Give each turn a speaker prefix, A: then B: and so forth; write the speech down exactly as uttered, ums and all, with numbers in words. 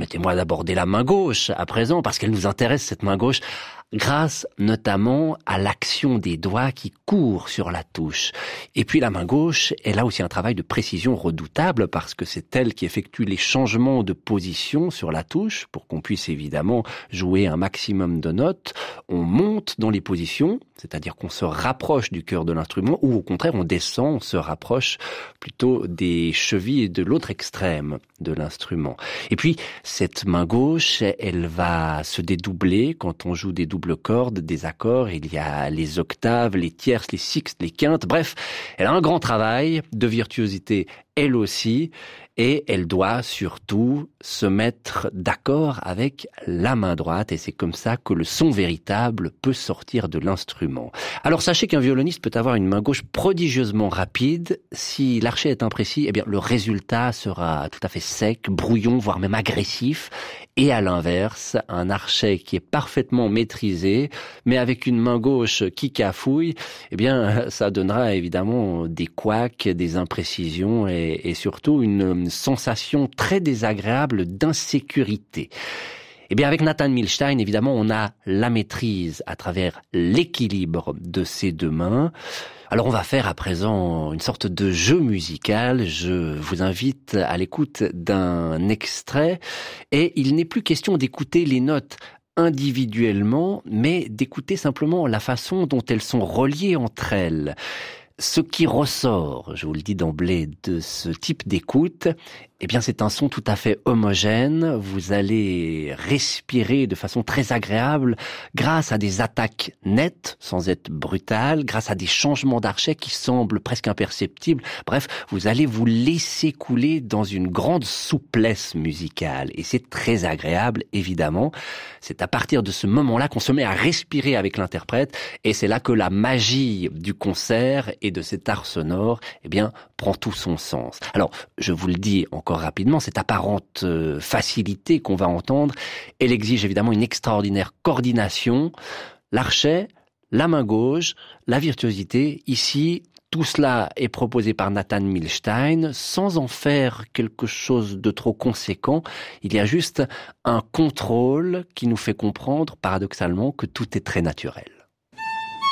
A: permettez-moi d'aborder la main gauche à présent, parce qu'elle nous intéresse, cette main gauche, grâce notamment à l'action des doigts qui courent sur la touche. Et puis la main gauche, elle a aussi un travail de précision redoutable parce que c'est elle qui effectue les changements de position sur la touche pour qu'on puisse évidemment jouer un maximum de notes. On monte dans les positions, c'est-à-dire qu'on se rapproche du cœur de l'instrument, ou au contraire on descend, on se rapproche plutôt des chevilles de l'autre extrême de l'instrument. Et puis cette main gauche, elle va se dédoubler quand on joue des doubles cordes, des accords. Il y a les octaves, les tierces, les sixtes, les quintes. Bref, elle a un grand travail de virtuosité, elle aussi, et elle doit surtout se mettre d'accord avec la main droite, et c'est comme ça que le son véritable peut sortir de l'instrument. Alors sachez qu'un violoniste peut avoir une main gauche prodigieusement rapide. Si l'archet est imprécis, eh bien le résultat sera tout à fait sec, brouillon, voire même agressif. Et à l'inverse, un archet qui est parfaitement maîtrisé, mais avec une main gauche qui cafouille, eh bien ça donnera évidemment des couacs, des imprécisions et, et surtout une sensation très désagréable d'insécurité. Eh bien, avec Nathan Milstein, évidemment, on a la maîtrise à travers l'équilibre de ses deux mains. Alors, on va faire à présent une sorte de jeu musical. Je vous invite à l'écoute d'un extrait. Et il n'est plus question d'écouter les notes individuellement, mais d'écouter simplement la façon dont elles sont reliées entre elles. Ce qui ressort, je vous le dis d'emblée, de ce type d'écoute, eh bien c'est un son tout à fait homogène. Vous allez respirer de façon très agréable grâce à des attaques nettes, sans être brutales, grâce à des changements d'archet qui semblent presque imperceptibles. Bref, vous allez vous laisser couler dans une grande souplesse musicale. Et c'est très agréable, évidemment. C'est à partir de ce moment-là qu'on se met à respirer avec l'interprète. Et c'est là que la magie du concert et de cet art sonore, eh bien, prend tout son sens. Alors, je vous le dis encore rapidement, cette apparente euh, facilité qu'on va entendre, elle exige évidemment une extraordinaire coordination. L'archet, la main gauche, la virtuosité, ici, tout cela est proposé par Nathan Milstein sans en faire quelque chose de trop conséquent. Il y a juste un contrôle qui nous fait comprendre, paradoxalement, que tout est très naturel.